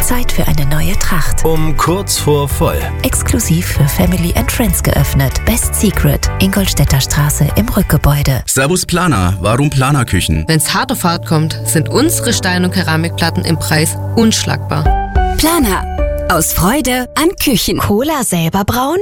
Zeit für eine neue Tracht. Um kurz vor voll. Exklusiv für Family and Friends geöffnet. Best Secret, Ingolstädter Straße im Rückgebäude. Servus Planer, warum Planerküchen? Wenn's hart auf hart kommt, sind unsere Stein- und Keramikplatten im Preis unschlagbar. Planer. Aus Freude an Küchen. Cola selber brauen?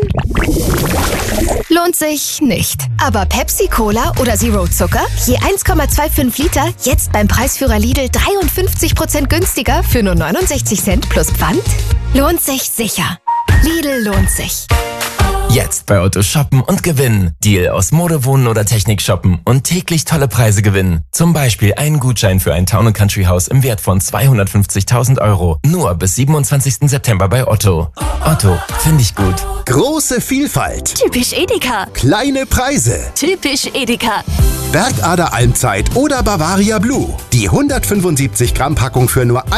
Lohnt sich nicht. Aber Pepsi-Cola oder Zero Zucker? Je 1,25 Liter, jetzt beim Preisführer Lidl 53% günstiger für nur 69 Cent plus Pfand? Lohnt sich sicher. Lidl lohnt sich. Jetzt bei Otto shoppen und gewinnen. Deal aus Mode, Wohnen oder Technik shoppen und täglich tolle Preise gewinnen. Zum Beispiel einen Gutschein für ein Town & Country Haus im Wert von 250.000 €. Nur bis 27. September bei Otto. Otto, finde ich gut. Große Vielfalt. Typisch Edeka. Kleine Preise. Typisch Edeka. Bergader Almzeit oder Bavaria Blue. Die 175 Gramm Packung für nur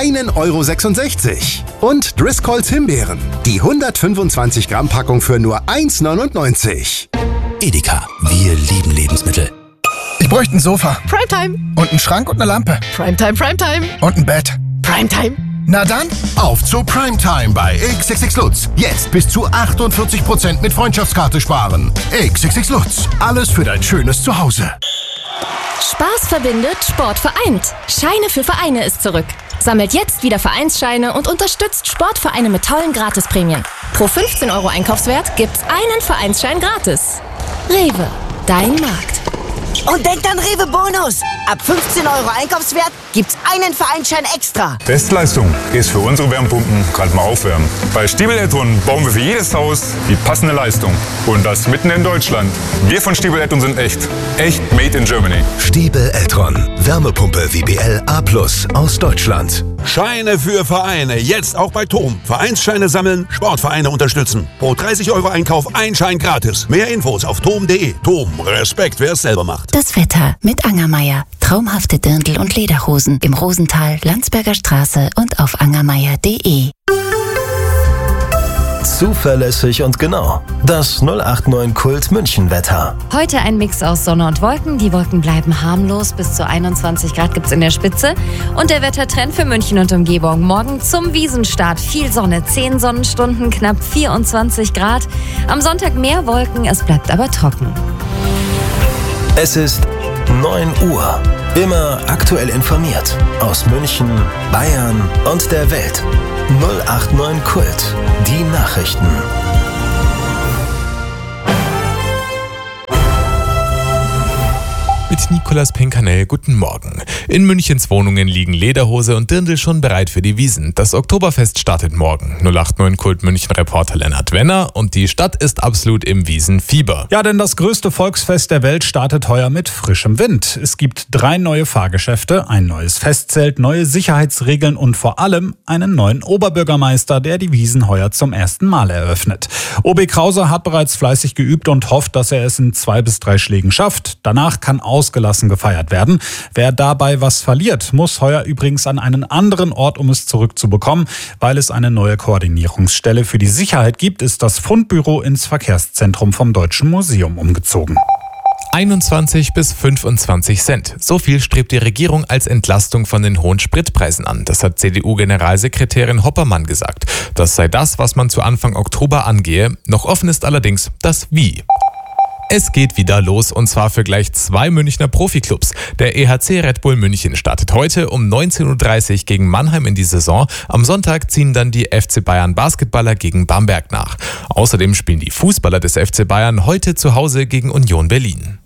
1,66 €. Und Driscolls Himbeeren. Die 125 Gramm Packung für nur 1,99 €. Edeka, wir lieben Lebensmittel. Ich bräuchte ein Sofa. Primetime. Und einen Schrank und eine Lampe. Primetime, Primetime. Und ein Bett. Primetime. Na dann, auf zur Primetime bei XXX Lutz. Jetzt bis zu 48% mit Freundschaftskarte sparen. XXX Lutz. Alles für dein schönes Zuhause. Spaß verbindet, Sport vereint. Scheine für Vereine ist zurück. Sammelt jetzt wieder Vereinsscheine und unterstützt Sportvereine mit tollen Gratisprämien. Pro 15 € Einkaufswert gibt's einen Vereinsschein gratis. Rewe, dein Markt. Und denkt an Rewe Bonus. Ab 15 € Einkaufswert gibt's einen Vereinsschein extra. Bestleistung ist für unsere Wärmepumpen gerade mal aufwärmen. Bei Stiebel Eltron bauen wir für jedes Haus die passende Leistung. Und das mitten in Deutschland. Wir von Stiebel Eltron sind echt. Echt made in Germany. Stiebel Eltron. Wärmepumpe WBL A+ aus Deutschland. Scheine für Vereine. Jetzt auch bei TOM. Vereinsscheine sammeln, Sportvereine unterstützen. Pro 30 € Einkauf ein Schein gratis. Mehr Infos auf tom.de. TOM. Respekt, wer es selber macht. Das Wetter mit Angermeier. Traumhafte Dirndl und Lederhosen im Rosental, Landsberger Straße und auf angermeier.de. Zuverlässig und genau. Das 089 Kult München Wetter. Heute ein Mix aus Sonne und Wolken. Die Wolken bleiben harmlos. Bis zu 21 Grad gibt's in der Spitze. Und der Wettertrend für München und Umgebung. Morgen zum Wiesenstart. Viel Sonne, 10 Sonnenstunden, knapp 24 Grad. Am Sonntag mehr Wolken, es bleibt aber trocken. Es ist 9 Uhr. Immer aktuell informiert. Aus München, Bayern und der Welt. 089 Kult. Die Nachrichten. Mit Nicolas Pinkanell, guten Morgen. In Münchens Wohnungen liegen Lederhose und Dirndl schon bereit für die Wiesn. Das Oktoberfest startet morgen. 089 Kult München-Reporter Lennart Wenner und die Stadt ist absolut im Wiesenfieber. Ja, denn das größte Volksfest der Welt startet heuer mit frischem Wind. Es gibt 3 neue Fahrgeschäfte, ein neues Festzelt, neue Sicherheitsregeln und vor allem einen neuen Oberbürgermeister, der die Wiesn heuer zum ersten Mal eröffnet. OB Krause hat bereits fleißig geübt und hofft, dass er es in 2 bis 3 Schlägen schafft. Danach kann ausgelassen gefeiert werden. Wer dabei was verliert, muss heuer übrigens an einen anderen Ort, um es zurückzubekommen. Weil es eine neue Koordinierungsstelle für die Sicherheit gibt, ist das Fundbüro ins Verkehrszentrum vom Deutschen Museum umgezogen. 21 bis 25 Cent. So viel strebt die Regierung als Entlastung von den hohen Spritpreisen an. Das hat CDU-Generalsekretärin Hoppermann gesagt. Das sei das, was man zu Anfang Oktober angehe. Noch offen ist allerdings das Wie. Es geht wieder los und zwar für gleich 2 Münchner Profiklubs. Der EHC Red Bull München startet heute um 19:30 Uhr gegen Mannheim in die Saison. Am Sonntag ziehen dann die FC Bayern Basketballer gegen Bamberg nach. Außerdem spielen die Fußballer des FC Bayern heute zu Hause gegen Union Berlin.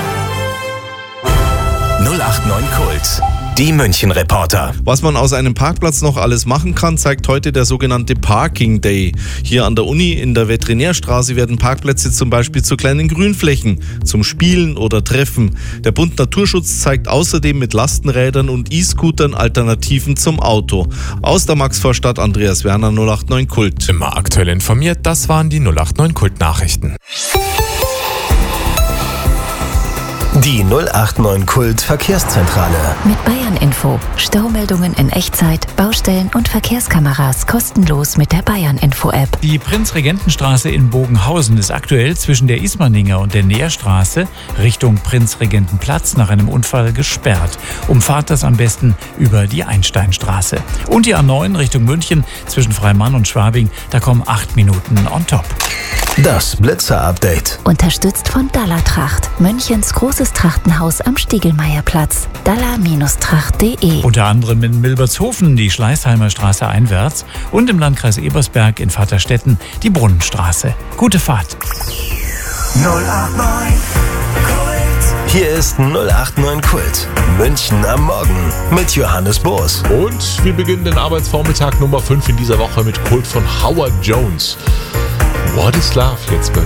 089 Kult. Die München-Reporter. Was man aus einem Parkplatz noch alles machen kann, zeigt heute der sogenannte Parking Day. Hier an der Uni in der Veterinärstraße werden Parkplätze zum Beispiel zu kleinen Grünflächen, zum Spielen oder Treffen. Der Bund Naturschutz zeigt außerdem mit Lastenrädern und E-Scootern Alternativen zum Auto. Aus der Maxvorstadt Andreas Werner, 089 Kult. Immer aktuell informiert, das waren die 089 Kult Nachrichten. Die 089 Kult Verkehrszentrale. Mit Bayern Info. Staumeldungen in Echtzeit, Baustellen und Verkehrskameras kostenlos mit der Bayern Info App. Die Prinzregentenstraße in Bogenhausen ist aktuell zwischen der Ismaninger und der Nährstraße Richtung Prinzregentenplatz nach einem Unfall gesperrt. Umfahrt das am besten über die Einsteinstraße. Und die A9 Richtung München zwischen Freimann und Schwabing, da kommen 8 Minuten on top. Das Blitzer-Update. Unterstützt von Dallatracht, Münchens großes Trachtenhaus am Stiegelmeierplatz. Dalla-tracht.de. Unter anderem in Milbertshofen die Schleißheimer Straße einwärts und im Landkreis Ebersberg in Vaterstetten die Brunnenstraße. Gute Fahrt. 089 Kult. Hier ist 089 Kult. München am Morgen mit Johannes Boos. Und wir beginnen den Arbeitsvormittag Nummer 5 in dieser Woche mit Kult von Howard Jones. What is Love jetzt bei